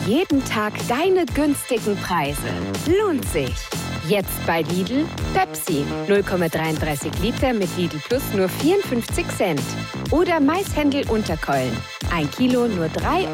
Jeden Tag deine günstigen Preise. Lohnt sich. Jetzt bei Lidl Pepsi 0,33 Liter mit Lidl Plus nur 54 Cent. Oder Maishändel Unterkeulen. 1 Kilo nur 3